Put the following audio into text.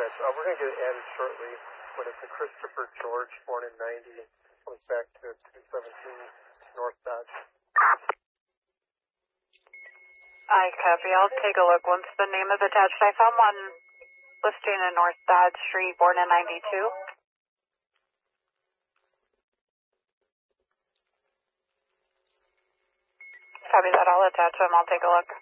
attached. We're going to get it added shortly when it's a Christopher George, born in 90, comes back to 217 North Dodge. I copy. I'll take a look. Once the name is attached, I found one listing in North Dodge Street, born in 92. Copy that. I'll attach them. I'll take a look.